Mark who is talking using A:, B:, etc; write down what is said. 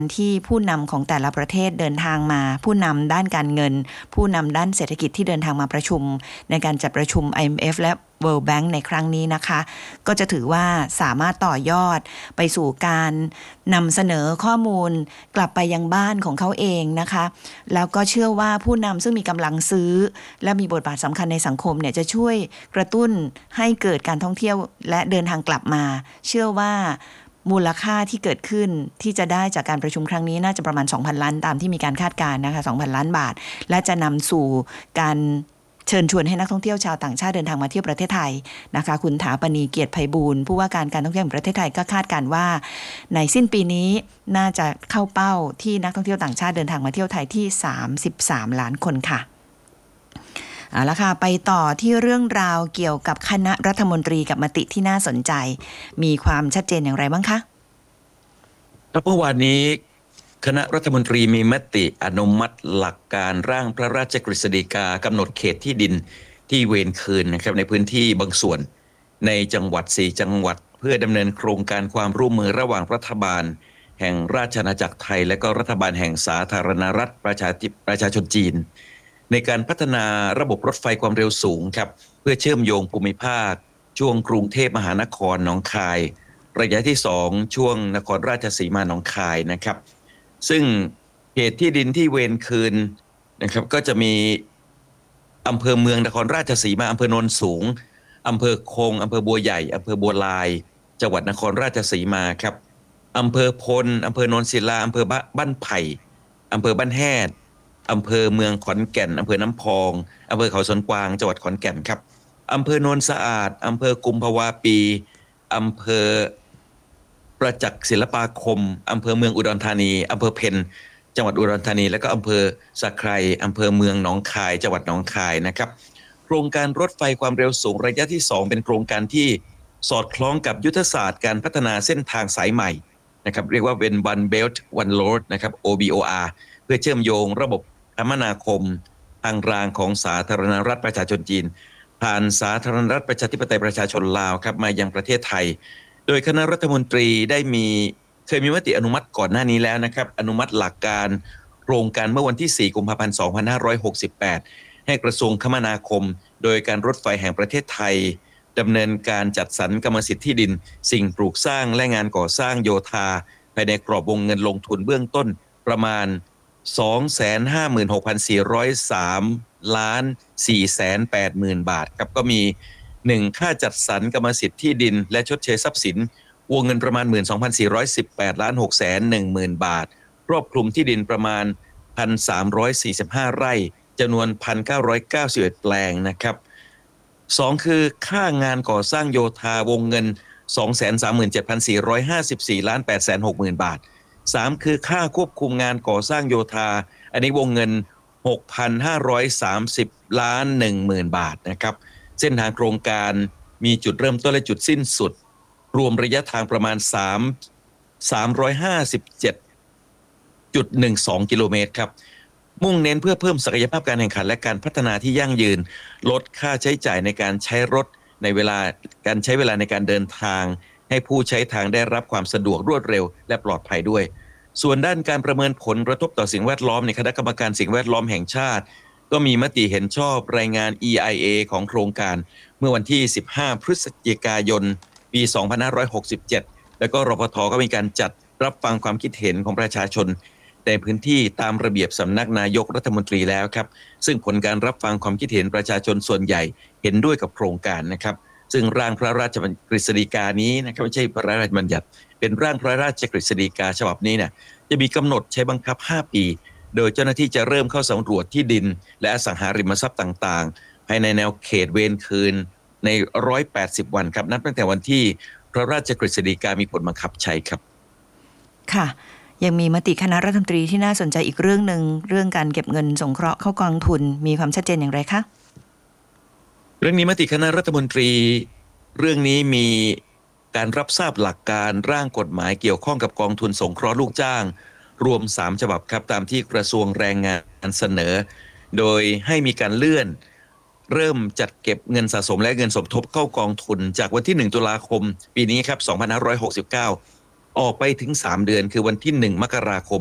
A: ที่ผู้นำของแต่ละประเทศเดินทางมาผู้นำด้านการเงินผู้นำด้านเศรษฐกิจที่เดินทางมาประชุมในการจัดประชุม IMF และ World Bank ในครั้งนี้นะคะก็จะถือว่าสามารถต่อยอดไปสู่การนำเสนอข้อมูลกลับไปยังบ้านของเขาเองนะคะแล้วก็เชื่อว่าผู้นำซึ่งมีกำลังซื้อและมีบทบาทสำคัญในสังคมเนี่ยจะช่วยกระตุ้นให้เกิดการท่องเที่ยวและเดินทางกลับมาเชื่อว่ามูลค่าที่เกิดขึ้นที่จะได้จากการประชุมครั้งนี้น่าจะประมาณ 2,000 ล้านตามที่มีการคาดการณ์นะคะ 2,000 ล้านบาทและจะนำสู่การเชิญชวนให้นักท่องเที่ยวชาวต่างชาติเดินทางมาเที่ยวประเทศไทยนะคะคุณถาปณีเกียรติไพบูลย์ผู้ว่าการท่องเที่ยวแห่งประเทศไทยก็คาดการณ์ว่าในสิ้นปีนี้น่าจะเข้าเป้าที่นักท่องเที่ยวต่างชาติเดินทางมาเที่ยวไทยที่33ล้านคนค่ะเอาละค่ะไปต่อที่เรื่องราวเกี่ยวกับคณะรัฐมนตรีกับมติที่น่าสนใจมีความชัดเจนอย่างไรบ้างคะ
B: เมื่อวานนี้คณะรัฐมนตรีมีมติอนุมัติหลักการร่างพระราชกฤษฎีกากำหนดเขตที่ดินที่เวรคืนนะครับในพื้นที่บางส่วนในจังหวัด4จังหวัดเพื่อดำเนินโครงการความร่วมมือระหว่างรัฐบาลแห่งราชอาณาจักรไทยและก็รัฐบาลแห่งสาธารณรัฐประชาชนจีนในการพัฒนาระบบรถไฟความเร็วสูงครับเพื่อเชื่อมโยงภูมิภาคช่วงกรุงเทพมหานครหนองคายระยะที่2ช่วงนครราชสีมาหนองคายนะครับซึ่งเขตที่ดินที่เวรคืนนะครับก็จะมีอำเภอเมืองนครราชสีมาอำเภอโนนสูงอำเภอคงอำเภอบัวใหญ่อำเภอบัวลายจังหวัดนครราชสีมาครับอำเภอพลอำเภอโนนศิลาอำเภอบ้านไผ่อำเภอบ้านแฮดอำเภอเมืองขอนแก่นอำเภอน้ำพองอำเภอเขาสวนกวางจังหวัดขอนแก่นครับอำเภอโนนสะอาดอำเภอกุมภาวาปีอำเภอประจักษ์ศิลปาคมอำเภอเมืองอุดรธานีอำเภอเพนจังหวัดอุดรธานีและก็อำเภอสะไคร่อำเภอเมืองหนองคายจังหวัดหนองคายนะครับโครงการรถไฟความเร็วสูงระยะที่2เป็นโครงการที่สอดคล้องกับยุทธศาสตร์การพัฒนาเส้นทางสายใหม่นะครับเรียกว่าเป็น One Belt One Road นะครับ OBOR เพื่อเชื่อมโยงระบบคมนาคมทางรางของสาธารณรัฐประชาชนจีนผ่านสาธารณรัฐประชาธิปไตยประชาชนลาวครับมายังประเทศไทยโดยคณะรัฐมนตรีเคยมีมติอนุมัติก่อนหน้านี้แล้วนะครับอนุมัติหลักการโครงการเมื่อวันที่4กุมภาพันธ์2568ให้กระทรวงคมนาคมโดยการรถไฟแห่งประเทศไทยดำเนินการจัดสรรกรรมสิทธิ์ที่ดินสิ่งปลูกสร้างและงานก่อสร้างโยธาภายในกรอบวงเงินลงทุนเบื้องต้นประมาณ 256,403 ล้าน 480,000 บาทครับก็มี1ค่าจัดสรรกรรมสิทธิ์ที่ดินและชดเชยทรัพย์สินวงเงินประมาณ 12,418 ล้าน 610,000 บาทครอบคลุมที่ดินประมาณ 1,345 ไร่จำนวน 1,991 แปลงนะครับ2คือค่างานก่อสร้างโยธาวงเงิน 237,454 ล้าน 860,000 บาท3คือค่าควบคุมงานก่อสร้างโยธาอันนี้วงเงิน 6,530 ล้าน 10,000 บาทนะครับเส้นทางโครงการมีจุดเริ่มต้นและจุดสิ้นสุดรวมระยะทางประมาณ357.12 กิโลเมตรครับมุ่งเน้นเพื่อเพิ่มศักยภาพการแข่งขันและการพัฒนาที่ยั่งยืนลดค่าใช้จ่ายในการใช้รถในการใช้เวลาในการเดินทางให้ผู้ใช้ทางได้รับความสะดวกรวดเร็วและปลอดภัยด้วยส่วนด้านการประเมินผลกระทบต่อสิ่งแวดล้อมในคณะกรรมการสิ่งแวดล้อมแห่งชาติก็มีมติเห็นชอบรายงาน EIA ของโครงการเมื่อวันที่15พฤศจิกายนปี2567แล้วก็รพท.ก็มีการจัดรับฟังความคิดเห็นของประชาชนในพื้นที่ตามระเบียบสำนักนายกรัฐมนตรีแล้วครับซึ่งผลการรับฟังความคิดเห็นประชาชนส่วนใหญ่เห็นด้วยกับโครงการนะครับซึ่งร่างพระราชกฤษฎีกานี้นะครับไม่ใช่พระราชบัญญัติเป็นร่างพระราชกฤษฎีกาฉบับนี้เนี่ยจะมีกำหนดใช้บังคับ5ปีโดยเจ้าหน้าที่จะเริ่มเข้าสำรวจที่ดินและอสังหาริมทรัพย์ต่างๆภายในแนวเขตเวรคืนใน180วันครับนับตั้งแต่วันที่พระราชกฤษฎีกามีผลบังคับใช้ครับ
A: ค่ะยังมีมติคณะรัฐมนตรีที่น่าสนใจอีกเรื่องนึงเรื่องการเก็บเงินสงเคราะห์เข้ากองทุนมีความชัดเจนอย่างไรคะ
B: เรื่องนี้มติคณะรัฐมนตรีเรื่องนี้มีการรับทราบหลักการร่างกฎหมายเกี่ยวข้องกับกองทุนสงเคราะห์ลูกจ้างรวม3ฉบับครับตามที่กระทรวงแรงงานเสนอโดยให้มีการเลื่อนเริ่มจัดเก็บเงินสะสมและเงินสมทบเข้ากองทุนจากวันที่1ตุลาคมปีนี้ครับ2569 ออกไปถึง3 เดือนคือวันที่1 มกราคม